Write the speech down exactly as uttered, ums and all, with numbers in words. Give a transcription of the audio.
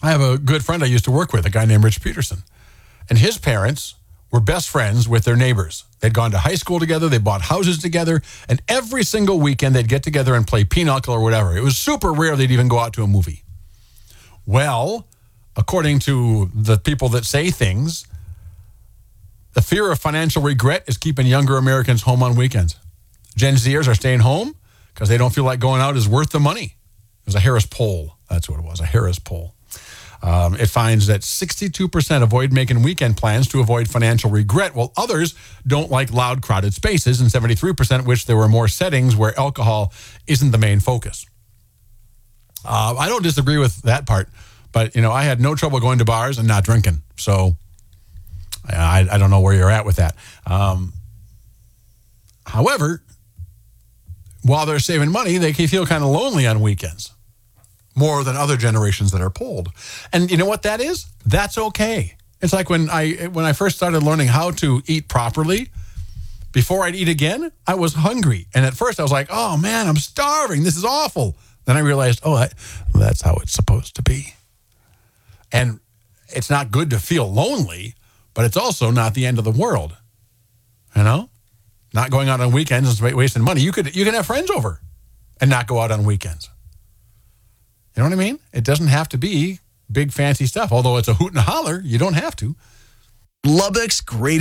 I have a good friend I used to work with, a guy named Rich Peterson. And his parents were best friends with their neighbors. They'd gone to high school together. They bought houses together. And every single weekend, they'd get together and play pinochle or whatever. It was super rare they'd even go out to a movie. Well, according to the people that say things, the fear of financial regret is keeping younger Americans home on weekends. Gen Zers are staying home because they don't feel like going out is worth the money. It was a Harris poll. That's what it was, a Harris poll. Um, it finds that sixty-two percent avoid making weekend plans to avoid financial regret, while others don't like loud, crowded spaces, and seventy-three percent wish there were more settings where alcohol isn't the main focus. Uh, I don't disagree with that part, but, you know, I had no trouble going to bars and not drinking, so I, I don't know where you're at with that. Um, however, while they're saving money, they can feel kind of lonely on weekends. More than other generations that are polled. And you know what that is? That's okay. It's like when I when I first started learning how to eat properly, before I'd eat again, I was hungry. And at first I was like, oh man, I'm starving. This is awful. Then I realized, oh, I, that's how it's supposed to be. And it's not good to feel lonely, but it's also not the end of the world. You know? Not going out on weekends and wasting money. You could you can have friends over and not go out on weekends. You know what I mean? It doesn't have to be big fancy stuff. Although it's a hoot and a holler, you don't have to. Lubbock's great.